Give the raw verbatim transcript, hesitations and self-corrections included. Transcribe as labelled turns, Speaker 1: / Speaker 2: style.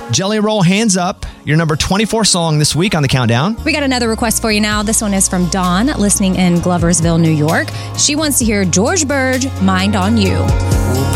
Speaker 1: Jelly Roll, Hands Up, your number twenty-four song this week on the countdown.
Speaker 2: We got another request for you now. This one is from Dawn, listening in Gloversville, New York. She wants to hear George Burge, Mind on You.